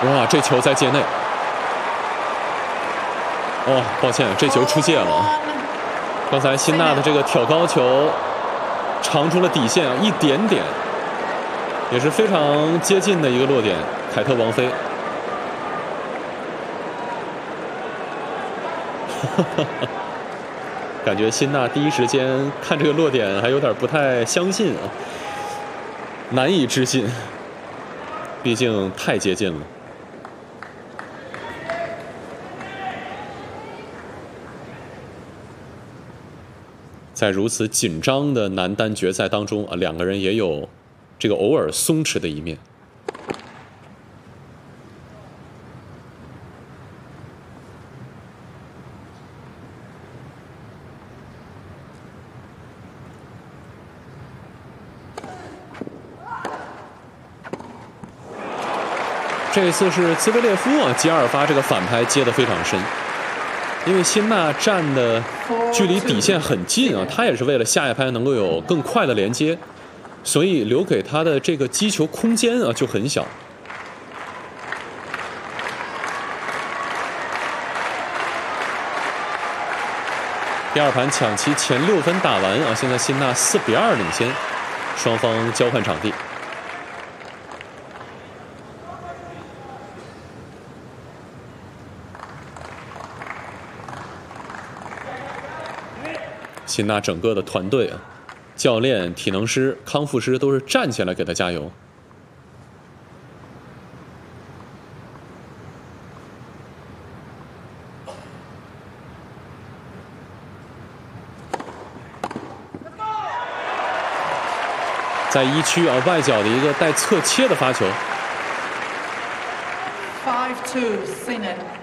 哇，这球在界内。哦，抱歉，这球出界了。刚才辛纳的这个挑高球长出了底线啊，一点点，也是非常接近的一个落点。凯特王妃。感觉辛纳第一时间看这个落点还有点不太相信啊，难以置信，毕竟太接近了。在如此紧张的男单决赛当中啊，两个人也有这个偶尔松弛的一面。这一次是兹维列夫啊，吉尔发这个反拍接得非常深，因为辛纳站的距离底线很近啊，他也是为了下一拍能够有更快的连接，所以留给他的这个击球空间啊就很小。第二盘抢七前6分打完啊，现在辛纳4-2领先，双方交换场地。辛纳整个的团队啊，教练、体能师、康复师都是站起来给他加油。在1区啊外角的一个带侧切的发球。 5-2 Sinet。